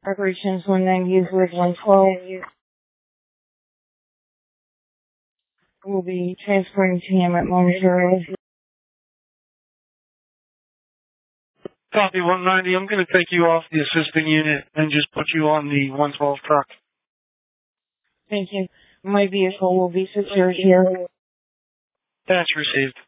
Operations 190 with 112. We'll be transporting to him at momentarily. Copy 190. I'm going to take you off the assisting unit and just put you on the 112 truck. Thank you. My vehicle will be secured here. That's received.